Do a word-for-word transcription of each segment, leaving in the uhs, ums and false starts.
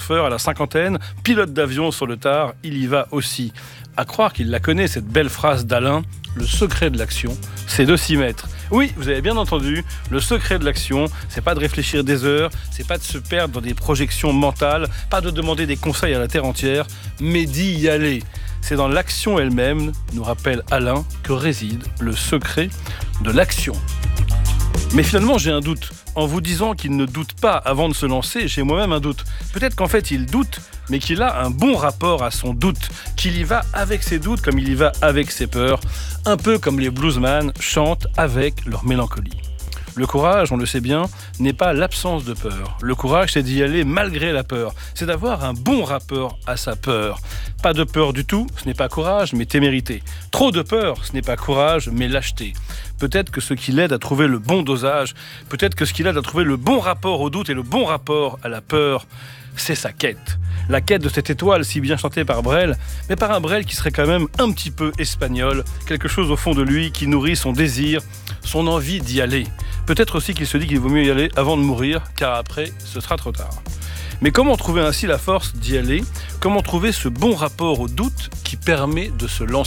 chauffeur à la cinquantaine, pilote d'avion sur le tard, il y va aussi. À croire qu'il la connaît, cette belle phrase d'Alain, le secret de l'action, c'est de s'y mettre. Oui, vous avez bien entendu, le secret de l'action, c'est pas de réfléchir des heures, c'est pas de se perdre dans des projections mentales, pas de demander des conseils à la terre entière, mais d'y y aller. C'est dans l'action elle-même, nous rappelle Alain, que réside le secret de l'action. Mais finalement, j'ai un doute. En vous disant qu'il ne doute pas avant de se lancer, j'ai moi-même un doute. Peut-être qu'en fait, il doute, mais qu'il a un bon rapport à son doute, qu'il y va avec ses doutes comme il y va avec ses peurs, un peu comme les bluesman chantent avec leur mélancolie. Le courage, on le sait bien, n'est pas l'absence de peur. Le courage, c'est d'y aller malgré la peur. C'est d'avoir un bon rapport à sa peur. Pas de peur du tout, ce n'est pas courage, mais témérité. Trop de peur, ce n'est pas courage, mais lâcheté. Peut-être que ce qui l'aide à trouver le bon dosage, peut-être que ce qui l'aide à trouver le bon rapport au doute et le bon rapport à la peur, c'est sa quête. La quête de cette étoile si bien chantée par Brel, mais par un Brel qui serait quand même un petit peu espagnol, quelque chose au fond de lui qui nourrit son désir, son envie d'y aller. Peut-être aussi qu'il se dit qu'il vaut mieux y aller avant de mourir, car après, ce sera trop tard. Mais comment trouver ainsi la force d'y aller ? Comment trouver ce bon rapport au doute qui permet de se lancer ?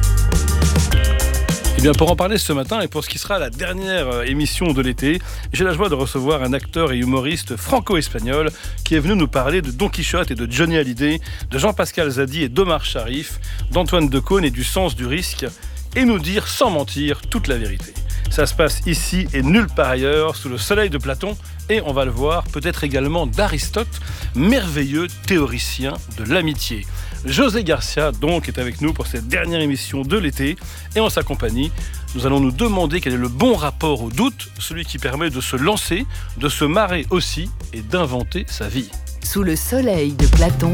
Eh bien, pour en parler ce matin et pour ce qui sera la dernière émission de l'été, j'ai la joie de recevoir un acteur et humoriste franco-espagnol qui est venu nous parler de Don Quichotte et de Johnny Hallyday, de Jean-Pascal Zadi et d'Omar Sharif, d'Antoine Decaune et du sens du risque, et nous dire sans mentir toute la vérité. Ça se passe ici et nulle part ailleurs, sous le soleil de Platon, et on va le voir, peut-être également d'Aristote, merveilleux théoricien de l'amitié. José Garcia, donc, est avec nous pour cette dernière émission de l'été, et en sa compagnie, nous allons nous demander quel est le bon rapport au doute, celui qui permet de se lancer, de se marrer aussi, et d'inventer sa vie. Sous le soleil de Platon,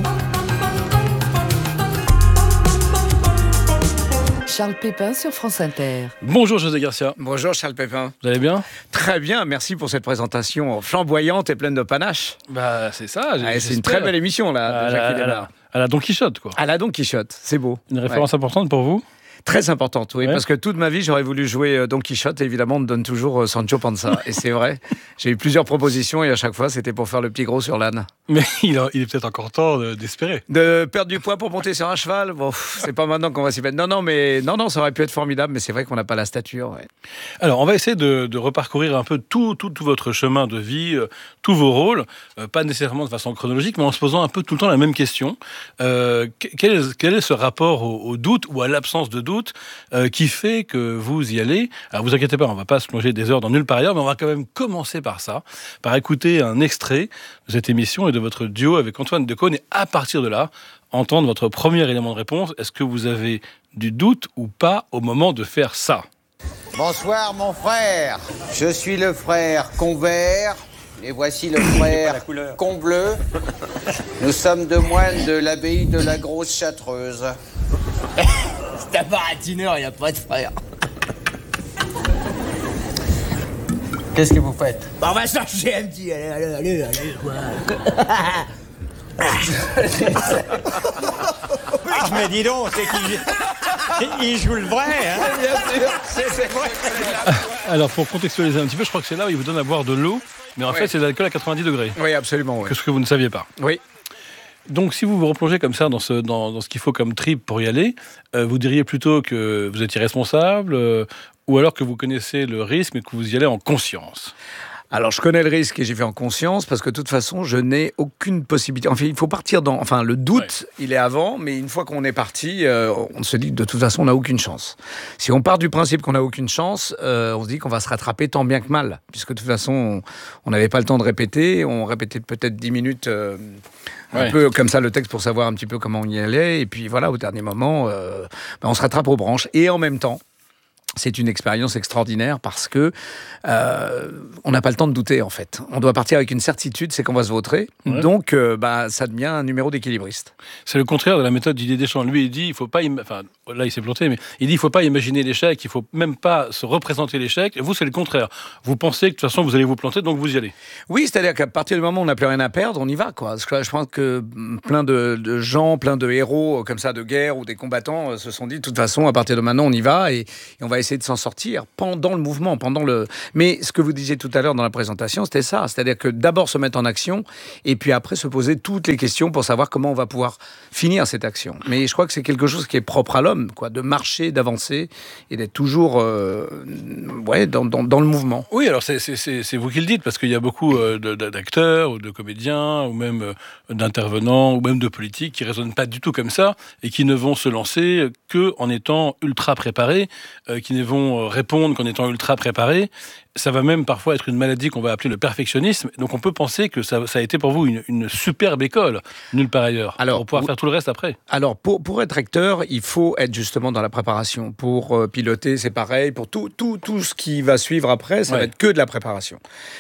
Charles Pépin sur France Inter. Bonjour José Garcia. Bonjour Charles Pépin. Vous allez bien ? Très bien, merci pour cette présentation flamboyante et pleine de panache. Bah c'est ça. Ah, c'est une très belle émission là. À déjà la, qui à, la, à la Don Quichotte quoi. À la Don Quichotte, c'est beau. Une référence ouais. importante pour vous ? Très importante, oui, ouais. Parce que toute ma vie, j'aurais voulu jouer Don Quichotte. Et évidemment, on me donne toujours Sancho Panza. Et c'est vrai, j'ai eu plusieurs propositions et à chaque fois, c'était pour faire le petit gros sur l'âne. Mais il, a, il est peut-être encore temps de, d'espérer. De perdre du poids pour monter sur un cheval, bon, c'est pas maintenant qu'on va s'y mettre. Non, non, mais non, non, ça aurait pu être formidable, mais c'est vrai qu'on n'a pas la stature. Ouais. Alors, on va essayer de, de reparcourir un peu tout, tout, tout votre chemin de vie, euh, tous vos rôles, euh, pas nécessairement de façon chronologique, mais en se posant un peu tout le temps la même question. Euh, quel, est, quel est ce rapport au, au doute ou à l'absence de doute euh, qui fait que vous y allez ? Alors, vous inquiétez pas, on va pas se plonger des heures dans nulle part ailleurs, mais on va quand même commencer par ça, par écouter un extrait de cette émission et de votre duo avec Antoine Decaune, et à partir de là, entendre votre premier élément de réponse. Est-ce que vous avez du doute ou pas au moment de faire ça ? Bonsoir mon frère, je suis le frère Convert, et voici le frère Combleu. Nous sommes deux moines de l'abbaye de la Grosse Châtreuse. C'est un baratineur, il n'y a pas de frère. Qu'est-ce que vous faites ? Bah on va chercher un petit... Allez, allez, allez, allez, quoi. Je me dis donc, c'est qu'il il joue le vrai, hein. Bien sûr, c'est, c'est vrai. Alors, pour contextualiser un petit peu, je crois que c'est là où il vous donne à boire de l'eau, mais en oui. fait, c'est de l'alcool à quatre-vingt-dix degrés. Oui, absolument. Oui. Que ce que vous ne saviez pas. Oui. Donc, si vous vous replongez comme ça dans ce, dans, dans ce qu'il faut comme trip pour y aller, euh, vous diriez plutôt que vous êtes irresponsable, euh, ou alors que vous connaissez le risque, mais que vous y allez en conscience. Alors, je connais le risque et j'y vais en conscience parce que de toute façon, je n'ai aucune possibilité. Enfin, il faut partir dans... Enfin, le doute, ouais. Il est avant, mais une fois qu'on est parti, euh, on se dit que de toute façon, on n'a aucune chance. Si on part du principe qu'on n'a aucune chance, euh, on se dit qu'on va se rattraper tant bien que mal, puisque de toute façon, on n'avait pas le temps de répéter. On répétait peut-être dix minutes... Euh, Un ouais. peu comme ça le texte pour savoir un petit peu comment on y allait. Et puis voilà, au dernier moment, euh, ben on se rattrape aux branches. Et en même temps, c'est une expérience extraordinaire parce que euh, on n'a pas le temps de douter en fait. On doit partir avec une certitude, c'est qu'on va se vautrer. Ouais. Donc, euh, bah, ça devient un numéro d'équilibriste. C'est le contraire de la méthode d'Didier Deschamps. Lui, il dit, il faut pas, im... enfin, là, il s'est planté, mais il dit, il faut pas imaginer l'échec, il faut même pas se représenter l'échec. Et vous, c'est le contraire. Vous pensez que de toute façon, vous allez vous planter, donc vous y allez. Oui, c'est-à-dire qu'à partir du moment où on n'a plus rien à perdre, on y va, quoi. Parce que je pense que plein de, de gens, plein de héros comme ça de guerre ou des combattants euh, se sont dit, de toute façon, à partir de maintenant, on y va et, et on va essayer de s'en sortir pendant le mouvement, pendant le. Mais ce que vous disiez tout à l'heure dans la présentation, c'était ça, c'est-à-dire que d'abord se mettre en action et puis après se poser toutes les questions pour savoir comment on va pouvoir finir cette action. Mais je crois que c'est quelque chose qui est propre à l'homme, quoi, de marcher, d'avancer et d'être toujours, euh, ouais, dans, dans, dans le mouvement. Oui, alors c'est, c'est, c'est, c'est vous qui le dites, parce qu'il y a beaucoup euh, de, d'acteurs ou de comédiens ou même euh, d'intervenants ou même de politiques qui raisonnent pas du tout comme ça et qui ne vont se lancer que en étant ultra préparés, euh, qui ne vont répondre qu'en étant ultra préparés. Ça va même parfois être une maladie qu'on va appeler le perfectionnisme. Donc on peut penser que ça, ça a été pour vous une, une superbe école, nulle part ailleurs, alors, pour pouvoir vous, faire tout le reste après. Alors pour, pour être acteur, il faut être justement dans la préparation. Pour euh, piloter, c'est pareil. Pour tout, tout, tout ce qui va suivre après, ça ouais. va être que de la préparation.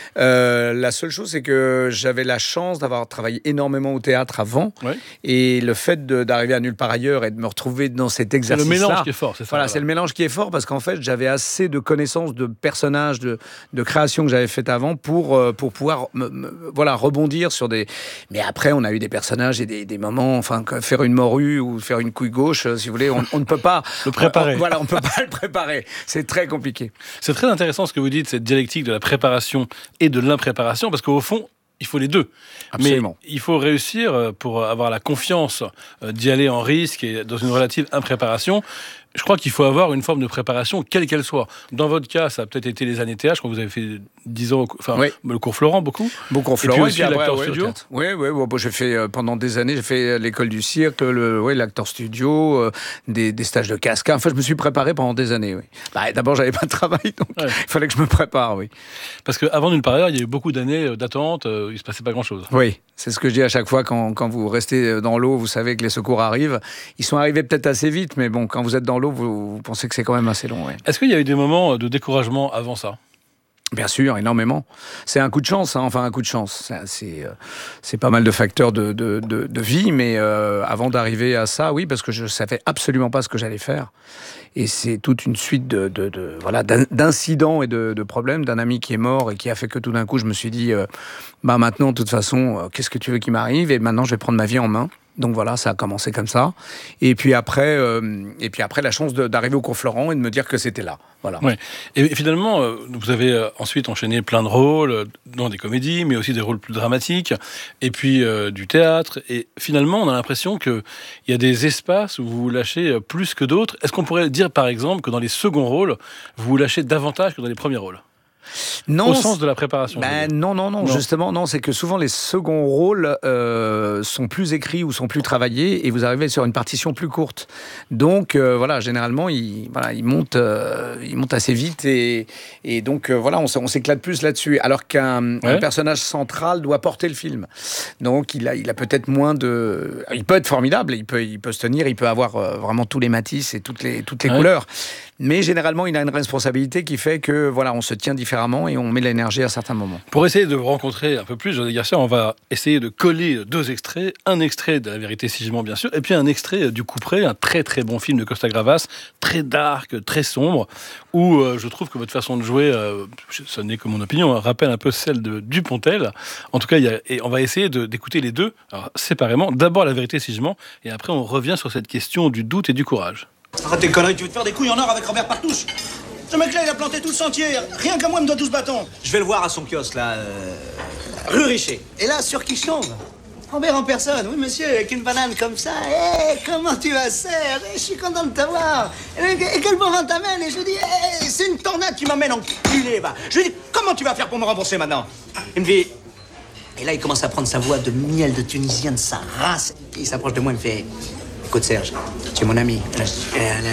Euh, la seule chose, c'est que j'avais la chance d'avoir travaillé énormément au théâtre avant. Ouais. Et le fait de, d'arriver à nulle part ailleurs et de me retrouver dans cet exercice-là... C'est le mélange qui est fort, c'est ça. Voilà, voilà. c'est le mélange qui est fort parce qu'en fait, j'avais assez de connaissances de personnages, de de création que j'avais faite avant pour, euh, pour pouvoir me, me, voilà, rebondir sur des... Mais après, on a eu des personnages et des, des moments, enfin, faire une morue ou faire une couille gauche, si vous voulez, on, on ne peut pas... le préparer. On, voilà, on ne peut pas le préparer. C'est très compliqué. C'est très intéressant ce que vous dites, cette dialectique de la préparation et de l'impréparation, parce qu'au fond, il faut les deux. Absolument. Mais il faut réussir, pour avoir la confiance d'y aller en risque et dans une relative impréparation. Je crois qu'il faut avoir une forme de préparation, quelle qu'elle soit. Dans votre cas, ça a peut-être été les années théâtre. Je crois que vous avez fait dix ans, enfin, oui. le cours Florent, beaucoup. Beaucoup Florent. Et puis aussi et puis l'acteur ouais, studio. Oui, oui, oui. Bon, j'ai fait euh, pendant des années, j'ai fait l'école du cirque, le, ouais, l'acteur studio, euh, des, des stages de cascade. Enfin, je me suis préparé pendant des années, oui. Bah, d'abord, j'avais pas de travail, donc ouais. il fallait que je me prépare, oui. Parce qu'avant nulle part ailleurs, il y a eu beaucoup d'années d'attente, euh, il se passait pas grand-chose. Oui. C'est ce que je dis à chaque fois quand, quand vous restez dans l'eau, vous savez que les secours arrivent. Ils sont arrivés peut-être assez vite, mais bon, quand vous êtes dans l'eau, vous, vous pensez que c'est quand même assez long. Ouais. Est-ce qu'il y a eu des moments de découragement avant ça ? Bien sûr, énormément. C'est un coup de chance, hein, enfin un coup de chance. C'est, c'est, euh, c'est pas mal de facteurs de, de, de, de vie, mais euh, avant d'arriver à ça, oui, parce que je savais absolument pas ce que j'allais faire. Et c'est toute une suite de, de, de, voilà, d'incidents et de, de problèmes d'un ami qui est mort et qui a fait que tout d'un coup, je me suis dit, euh, bah maintenant, de toute façon, euh, qu'est-ce que tu veux qu'il m'arrive ? Et maintenant, je vais prendre ma vie en main. Donc voilà, ça a commencé comme ça. Et puis après, euh, et puis après la chance de, d'arriver au cours Florent et de me dire que c'était là. Voilà. Ouais. Et finalement, euh, vous avez euh, ensuite enchaîné plein de rôles, euh, dans des comédies, mais aussi des rôles plus dramatiques, et puis euh, du théâtre. Et finalement, on a l'impression qu'il y a des espaces où vous vous lâchez euh, plus que d'autres. Est-ce qu'on pourrait dire, par exemple, que dans les seconds rôles, vous vous lâchez davantage que dans les premiers rôles ? Non, au sens de la préparation. Ben non, non, non, non, justement, non, c'est que souvent les seconds rôles euh, sont plus écrits ou sont plus travaillés et vous arrivez sur une partition plus courte. Donc euh, voilà, généralement, il, voilà, il monte, euh, il monte assez vite et, et donc euh, voilà, on, on s'éclate plus là-dessus. Alors qu'un ouais. un personnage central doit porter le film. Donc il a, il a peut-être moins de, il peut être formidable, il peut, il peut se tenir, il peut avoir euh, vraiment tous les matices et toutes les, toutes les ouais. couleurs. Mais généralement, il a une responsabilité qui fait que voilà, on se tient différemment et on met de l'énergie à certains moments. Pour essayer de vous rencontrer un peu plus, José Garcia, on va essayer de coller deux extraits. Un extrait de La vérité si je mens, bien sûr, et puis un extrait du Couperet, un très très bon film de Costa Gravas, très dark, très sombre, où euh, je trouve que votre façon de jouer, euh, ce n'est que mon opinion, rappelle un peu celle de Dupontel. En tout cas, il y a, et on va essayer de, d'écouter les deux, alors, séparément. D'abord La vérité si je mens, et après on revient sur cette question du doute et du courage. Arrête tes conneries, tu veux te faire des couilles en or avec Robert Partouche ? Ce mec-là, il a planté tout le sentier. Rien qu'à moi, il me doit douze bâtons. Je vais le voir à son kiosque, là. Euh... Rue Richer. Et là, sur qui chante ? Robert en personne. Oui, monsieur, avec une banane comme ça. Hé, hey, comment tu vas, serre ? Je suis content de te voir. Et quel bon vent t'amène ? Et je lui dis, hey, c'est une tornade qui m'amène enculé, va. Je lui dis, comment tu vas faire pour me rembourser maintenant ? Il me dit... Et là, il commence à prendre sa voix de miel de Tunisien, de sa race. Il s'approche de moi, il me fait... Écoute, Serge, tu es mon ami. Là, je dis,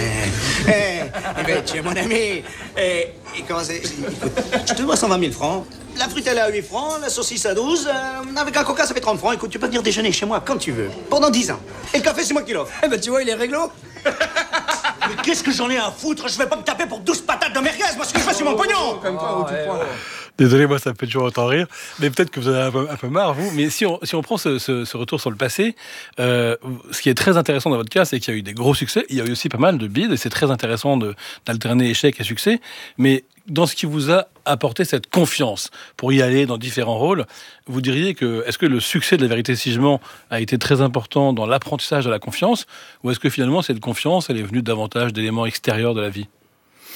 eh, eh, eh, tu es mon ami. Et il commence à... Je dis, écoute, je te dois cent vingt mille francs. La frite, elle est à huit francs, la saucisse à douze. Euh, avec un coca, ça fait trente francs. Écoute, tu peux venir déjeuner chez moi quand tu veux. Pendant dix ans. Et le café, c'est moi qui l'offre. Eh ben, tu vois, il est réglo. Mais qu'est-ce que j'en ai à foutre ? Je vais pas me taper pour douze patates de merguez. Moi, ce que je fais, c'est mon pognon. Comme toi, où tu prends. Désolé, moi, ça me fait toujours autant rire. Mais peut-être que vous en avez un peu, un peu marre, vous. Mais si on, si on prend ce, ce, ce retour sur le passé, euh, ce qui est très intéressant dans votre cas, c'est qu'il y a eu des gros succès. Il y a eu aussi pas mal de bides. Et c'est très intéressant de, d'alterner échec et succès. Mais dans ce qui vous a apporté cette confiance pour y aller dans différents rôles, vous diriez que, est-ce que le succès de La vérité si je mens a été très important dans l'apprentissage de la confiance ? Ou est-ce que finalement, cette confiance, elle est venue davantage d'éléments extérieurs de la vie ?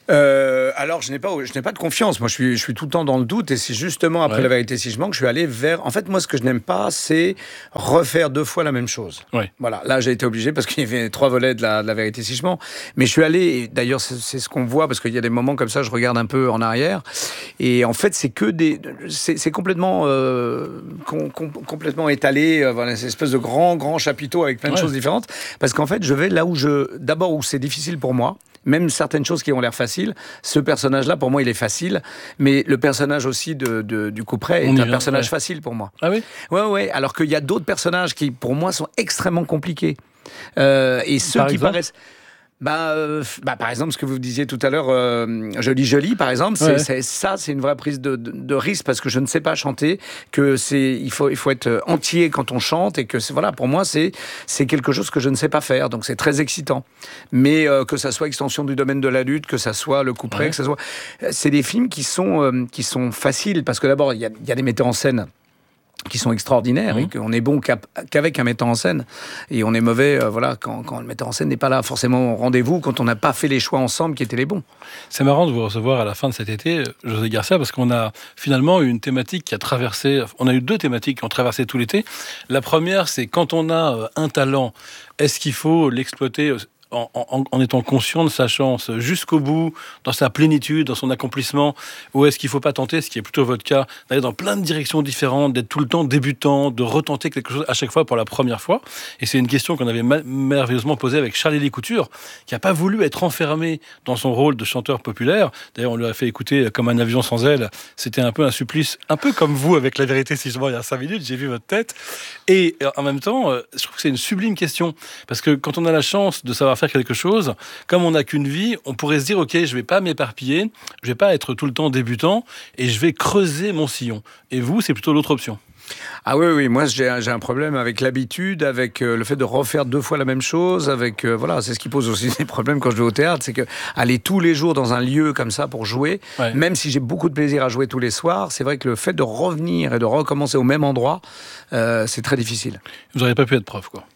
Euh, alors, je n'ai pas, je n'ai pas de confiance. Moi, je suis, je suis tout le temps dans le doute. Et c'est justement après Ouais. La vérité si je mens que je suis allé vers. En fait, moi, ce que je n'aime pas, c'est refaire deux fois la même chose. Ouais. Voilà. Là, j'ai été obligé parce qu'il y avait trois volets de La, de la vérité si je mens. Mais je suis allé. Et d'ailleurs, c'est, c'est ce qu'on voit parce qu'il y a des moments comme ça. Je regarde un peu en arrière. Et en fait, c'est que des. C'est, c'est complètement, euh, com, com, complètement étalé. Euh, voilà, cette espèce de grand, grand chapiteau avec plein de Ouais. choses différentes. Parce qu'en fait, je vais là où je. D'abord, où c'est difficile pour moi. Même certaines choses qui ont l'air faciles, ce personnage-là, pour moi, il est facile. Mais le personnage aussi de, de, du couperet On est y un vient, personnage ouais. facile pour moi. Ah oui. Ouais, ouais. Alors qu'il y a d'autres personnages qui, pour moi, sont extrêmement compliqués. Euh, et ceux Par qui exemple paraissent. Bah, euh, bah, par exemple, ce que vous disiez tout à l'heure, euh, Joli Joli, par exemple, c'est, Ouais. c'est, ça, c'est une vraie prise de, de, de risque parce que je ne sais pas chanter, que c'est, il faut, il faut être entier quand on chante et que c'est, voilà, pour moi, c'est, c'est quelque chose que je ne sais pas faire, donc c'est très excitant. Mais euh, que ça soit extension du domaine de la lutte, que ça soit le couperet, Ouais. que ça soit, c'est des films qui sont, euh, qui sont faciles parce que d'abord, il y a, il y a des metteurs en scène qui sont extraordinaires Mmh. et qu'on est bon qu'avec un metteur en scène et on est mauvais euh, voilà quand, quand le metteur en scène n'est pas là forcément au rendez-vous, quand on n'a pas fait les choix ensemble qui étaient les bons. C'est marrant de vous recevoir à la fin de cet été, José Garcia, parce qu'on a finalement eu une thématique qui a traversé, on a eu deux thématiques qui ont traversé tout l'été. La première, c'est quand on a un talent, est-ce qu'il faut l'exploiter en, en, en étant conscient de sa chance jusqu'au bout, dans sa plénitude, dans son accomplissement, ou est-ce qu'il ne faut pas tenter, ce qui est plutôt votre cas, d'aller dans plein de directions différentes, d'être tout le temps débutant, de retenter quelque chose à chaque fois pour la première fois. Et c'est une question qu'on avait ma- merveilleusement posée avec Charlie Lécouture, qui n'a pas voulu être enfermé dans son rôle de chanteur populaire. D'ailleurs, on lui a fait écouter Comme un avion sans aile. C'était un peu un supplice, un peu comme vous avec La vérité si je mens il y a cinq minutes, j'ai vu votre tête. Et en même temps, je trouve que c'est une sublime question, parce que quand on a la chance de savoir faire quelque chose, comme on n'a qu'une vie, on pourrait se dire, ok, je vais pas m'éparpiller, je vais pas être tout le temps débutant, et je vais creuser mon sillon. Et vous, c'est plutôt l'autre option. Ah oui, oui, moi j'ai, j'ai un problème avec l'habitude, avec euh, le fait de refaire deux fois la même chose, avec euh, voilà, c'est ce qui pose aussi des problèmes quand je vais au théâtre, c'est que aller tous les jours dans un lieu comme ça pour jouer, Ouais. même si j'ai beaucoup de plaisir à jouer tous les soirs, c'est vrai que le fait de revenir et de recommencer au même endroit, euh, c'est très difficile. Vous n'auriez pas pu être prof, quoi.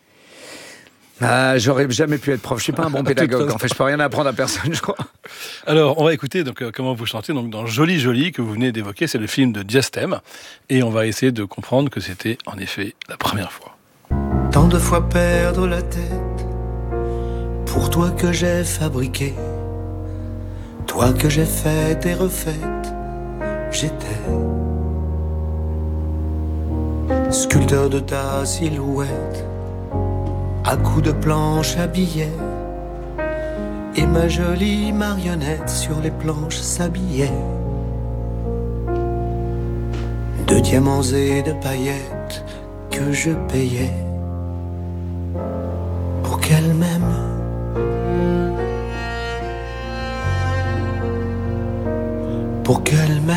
Ah, j'aurais jamais pu être prof. Je suis pas un bon toute pédagogue. façon. En fait, je peux rien apprendre à personne, je crois. Alors, on va écouter donc, euh, comment vous chantez donc, dans Joli Joli, que vous venez d'évoquer. C'est le film de Diastème. Et on va essayer de comprendre que c'était en effet la première fois. Tant de fois perdre la tête pour toi que j'ai fabriqué, toi que j'ai faite et refaite, j'étais sculpteur de ta silhouette, à coups de planche à billets, et ma jolie marionnette sur les planches s'habillait de diamants et de paillettes que je payais pour qu'elle m'aime. Pour qu'elle m'aime.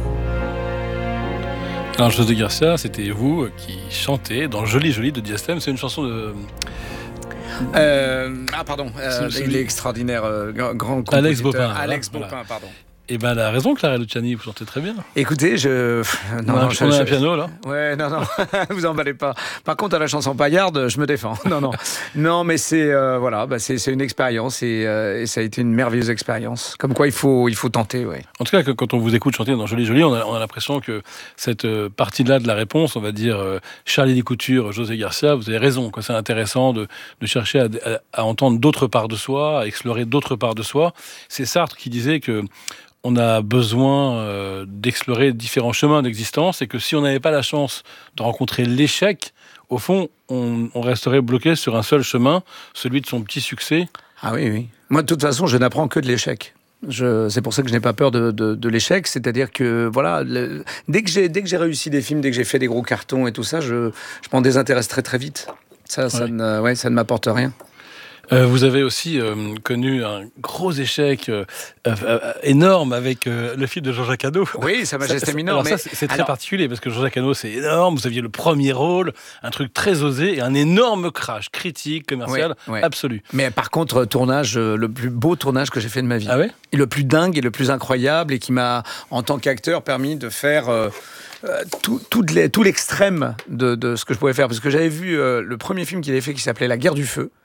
Alors, José Garcia, c'était vous qui chantez dans Joli Joli de Diastème. C'est une chanson de... Euh, ah pardon, euh, C'est- c'est il lui. est extraordinaire, euh, grand grand Alex compositeur. Bopin, Alex voilà. Bopin, pardon. Eh ben, elle a raison, Clara Luciani, vous chantez très bien. Écoutez, je on a, un- je- on a je- un piano, là. Ouais, non, non, vous emballez pas. Par contre, à la chanson paillarde, je me défends. Non, non, non, mais c'est euh, voilà, bah, c'est, c'est une expérience et, euh, et ça a été une merveilleuse expérience. Comme quoi, il faut, il faut tenter, ouais. En tout cas, que, quand on vous écoute chanter dans Joli Joli, on a, on a l'impression que cette euh, partie-là de la réponse, on va dire euh, Charlie Lécouture, José Garcia, vous avez raison, quoi. C'est intéressant de, de chercher à, à- à entendre d'autres parts de soi, à explorer d'autres parts de soi. C'est Sartre qui disait que on a besoin euh, d'explorer différents chemins d'existence et que si on n'avait pas la chance de rencontrer l'échec, au fond, on, on resterait bloqué sur un seul chemin, celui de son petit succès. Ah oui, oui. Moi, de toute façon, je n'apprends que de l'échec. Je, c'est pour ça que je n'ai pas peur de, de, de l'échec. C'est-à-dire que, voilà, le- dès, que j'ai, dès que j'ai réussi des films, dès que j'ai fait des gros cartons et tout ça, je, je m'en désintéresse très très vite. Ça, ça, Ouais. ne, ouais, ça ne m'apporte rien. Euh, vous avez aussi euh, connu un gros échec euh, euh, euh, énorme avec euh, le film de Jean-Jacques Hano. Oui, Sa Majesté Ça- Mineure. Alors mais ça, c'est c'est très alors- particulier parce que Jean-Jacques Hano, c'est énorme. Vous aviez le premier rôle, un truc très osé et un énorme crash critique, commercial, Ouais, ouais. absolu. Mais par contre, tournage, euh, le plus beau tournage que j'ai fait de ma vie. Ah ouais? Et le plus dingue et le plus incroyable et qui m'a, en tant qu'acteur, permis de faire euh, euh, tout, tout, les- tout l'extrême de, de ce que je pouvais faire. Parce que j'avais vu euh, le premier film qu'il avait fait qui s'appelait La Guerre du Feu,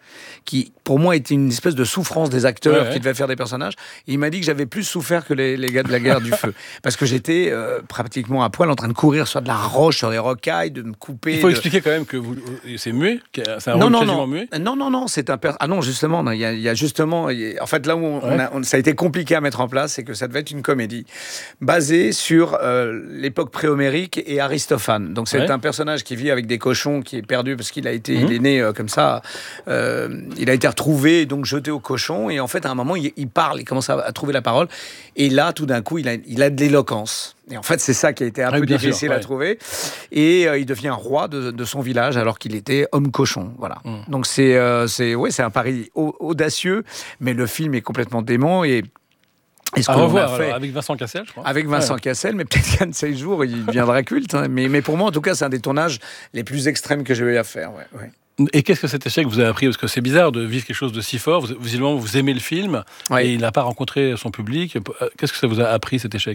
qui pour moi était une espèce de souffrance des acteurs ouais, ouais. qui devaient faire des personnages. Et il m'a dit que j'avais plus souffert que les, les gars de la guerre du feu. Parce que j'étais euh, pratiquement à poil en train de courir sur de la roche, sur des rocailles, de me couper. Il faut de... expliquer quand même que vous, c'est muet, c'est un non, rôle non, quasiment non. muet. Non, non, non, c'est un per... Ah non, justement, il y, a, il y a justement... il y a... En fait, là où on, ouais. on a, on, ça a été compliqué à mettre en place, c'est que ça devait être une comédie basée sur euh, l'époque pré-homérique et Aristophane. Donc c'est ouais. un personnage qui vit avec des cochons, qui est perdu parce qu'il a été, mmh. il est né euh, comme ça, euh, il a été retrouvé, donc jeté au cochon, et en fait, à un moment, il, il parle, il commence à, à trouver la parole, et là, tout d'un coup, il a, il a de l'éloquence. Et en fait, c'est ça qui a été un ah, peu difficile sûr, ouais. à trouver. Et euh, il devient roi de, de son village alors qu'il était homme cochon. Voilà. Mmh. Donc c'est, euh, c'est, ouais, c'est un pari audacieux, mais le film est complètement dément et Et ce à revoir, fait, alors, avec Vincent Cassel, je crois. Avec Vincent ouais. Cassel, mais peut-être qu'un de ces jours, il deviendra culte. Hein. Mais, mais pour moi, en tout cas, c'est un des tournages les plus extrêmes que j'ai eu à faire. Ouais, ouais. Et qu'est-ce que cet échec vous a appris ? Parce que c'est bizarre de vivre quelque chose de si fort. Vous, visiblement, vous aimez le film ouais. et il n'a pas rencontré son public. Qu'est-ce que ça vous a appris, cet échec ?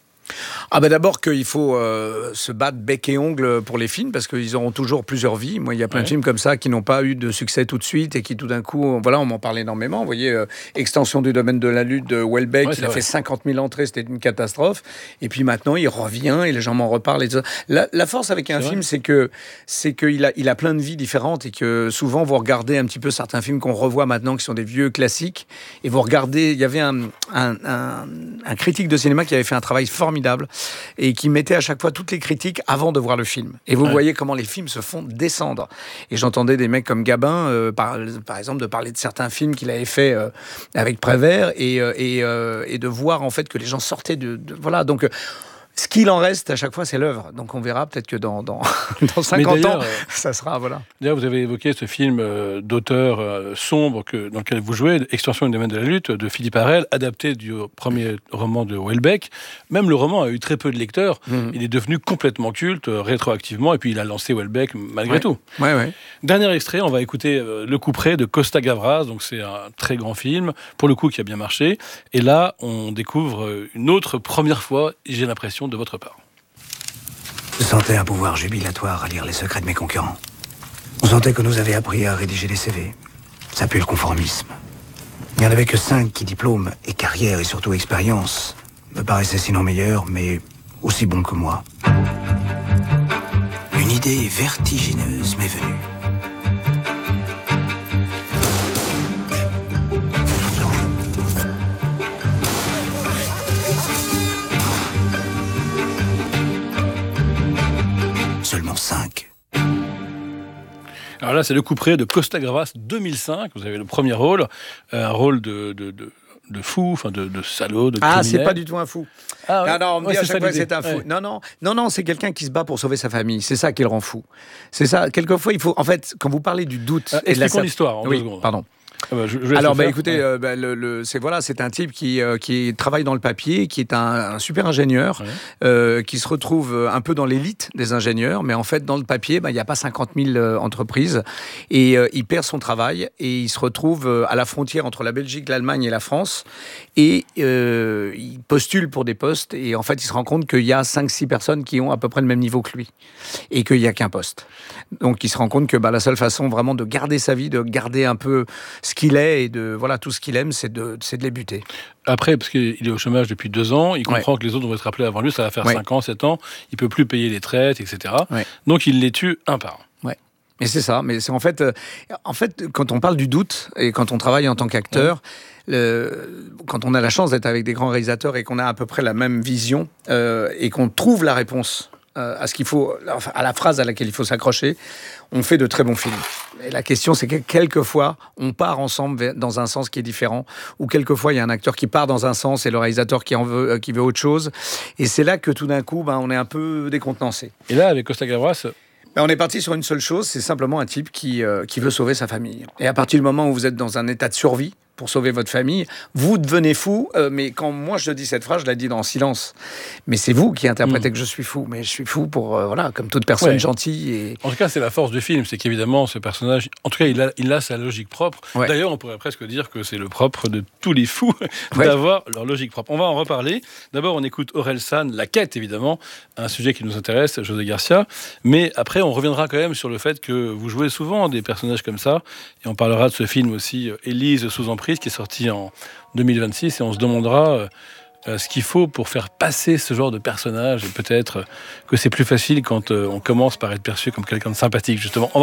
Ah ben d'abord qu'il faut euh, se battre bec et ongle pour les films parce qu'ils auront toujours plusieurs vies. Moi, il y a plein ouais. de films comme ça qui n'ont pas eu de succès tout de suite et qui tout d'un coup, voilà, on m'en parle énormément. Vous voyez, euh, Extension du domaine de la lutte de Houellebecq, ouais, il a vrai. fait cinquante mille entrées, c'était une catastrophe. Et puis maintenant, il revient et les gens m'en reparlent. Et la, la force avec un c'est film, vrai. c'est que c'est qu'il a, il a plein de vies différentes et que souvent, vous regardez un petit peu certains films qu'on revoit maintenant, qui sont des vieux classiques, et vous regardez, il y avait un, un, un, un critique de cinéma qui avait fait un travail formidable et qui mettait à chaque fois toutes les critiques avant de voir le film. Et vous ouais. voyez comment les films se font descendre. Et j'entendais des mecs comme Gabin, euh, par, par exemple, de parler de certains films qu'il avait fait euh, avec Prévert et, euh, et, euh, et de voir en fait que les gens sortaient de... de voilà, donc... Ce qu'il en reste à chaque fois, c'est l'œuvre. Donc on verra peut-être que dans, dans, dans cinquante ans, euh, ça sera, voilà. D'ailleurs, vous avez évoqué ce film euh, d'auteur euh, sombre que, dans lequel vous jouez, Extension du domaine de la lutte, de Philippe Harel, adapté du premier roman de Houellebecq. Même le roman a eu très peu de lecteurs. Mmh. Il est devenu complètement culte, euh, rétroactivement, et puis il a lancé Houellebecq malgré ouais. tout. Ouais, ouais. Dernier extrait, on va écouter euh, Le Couperet de Costa Gavras. Donc c'est un très grand film, pour le coup, qui a bien marché. Et là, on découvre une autre première fois, j'ai l'impression, de votre part. Je sentais un pouvoir jubilatoire à lire les secrets de mes concurrents. On sentait que nous avait appris à rédiger des C V. Ça pue le conformisme. Il n'y en avait que cinq qui, diplôme et carrière et surtout expérience, me paraissaient sinon meilleurs, mais aussi bons que moi. Une idée vertigineuse m'est venue. Seulement cinq. Alors là, c'est Le Couperet de Costa Gavras deux mille cinq. Vous avez le premier rôle, un rôle de, de, de, de fou, enfin de, de salaud, de criminel. Ah, c'est pas du tout un fou. Ah, ouais. Non, non, on me ouais, dit à chaque fois que c'est un fou. Ouais. Non, non, non, non, c'est quelqu'un qui se bat pour sauver sa famille. C'est ça qui le rend fou. C'est ça. Quelquefois, il faut. En fait, quand vous parlez du doute, ah, et de la l'histoire. En oui, deux secondes. Pardon. Ah bah, je, je Alors, bah, faire. écoutez, ouais. euh, bah, le, le, c'est voilà, c'est un type qui euh, qui travaille dans le papier, qui est un, un super ingénieur, ouais. euh, qui se retrouve un peu dans l'élite des ingénieurs, mais en fait, dans le papier, bah, il n'y a pas cinquante mille euh, entreprises, et euh, il perd son travail, et il se retrouve euh, à la frontière entre la Belgique, l'Allemagne et la France, et euh, il postule pour des postes, et en fait, il se rend compte qu'il y a cinq six personnes qui ont à peu près le même niveau que lui, et qu'il n'y a qu'un poste. Donc, il se rend compte que bah, la seule façon vraiment de garder sa vie, de garder un peu ce qu'il est et de voilà tout ce qu'il aime, c'est de c'est de les buter. Après, parce qu'il est au chômage depuis deux ans, il comprend ouais. que les autres vont être appelés avant lui, ça va faire ouais. cinq ans, sept ans, il peut plus payer les traites, et cetera. Ouais. Donc il les tue un par un. Ouais. Mais c'est ça. Mais c'est en fait, euh, en fait, quand on parle du doute et quand on travaille en tant qu'acteur. Ouais. Le, quand on a la chance d'être avec des grands réalisateurs et qu'on a à peu près la même vision euh, et qu'on trouve la réponse euh, à ce qu'il faut, enfin, à la phrase à laquelle il faut s'accrocher, on fait de très bons films. Et la question, c'est que quelquefois, on part ensemble dans un sens qui est différent, ou quelquefois, il y a un acteur qui part dans un sens et le réalisateur qui en veut, euh, qui veut autre chose. Et c'est là que tout d'un coup, ben, on est un peu décontenancé. Et là, avec Costa Gavras, ben, on est parti sur une seule chose, c'est simplement un type qui, euh, qui veut sauver sa famille. Et à partir du moment où vous êtes dans un état de survie, pour sauver votre famille, vous devenez fou. Euh, mais quand moi je dis cette phrase, je la dis dans le silence. Mais c'est vous qui interprétez mmh. que je suis fou. Mais je suis fou pour, euh, voilà, comme toute personne ouais. gentille. Et... En tout cas, c'est la force du film, c'est qu'évidemment, ce personnage, en tout cas, il a, il a sa logique propre. Ouais. D'ailleurs, on pourrait presque dire que c'est le propre de tous les fous ouais. d'avoir leur logique propre. On va en reparler. D'abord, on écoute Orelsan, La Quête, évidemment, un sujet qui nous intéresse, José Garcia. Mais après, on reviendra quand même sur le fait que vous jouez souvent des personnages comme ça. Et on parlera de ce film aussi, Élise sous emprise, qui est sorti en deux mille vingt-six. Et on se demandera euh, ce qu'il faut pour faire passer ce genre de personnage. Et peut-être que c'est plus facile quand euh, on commence par être perçu comme quelqu'un de sympathique, justement. On va